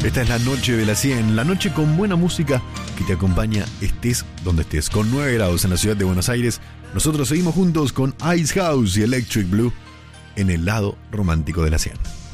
Esta es la noche de la 100, la noche con buena música que te acompaña estés donde estés. Con 9 grados en la ciudad de Buenos Aires, nosotros seguimos juntos con Ice House y Electric Blue en el lado romántico de la 100.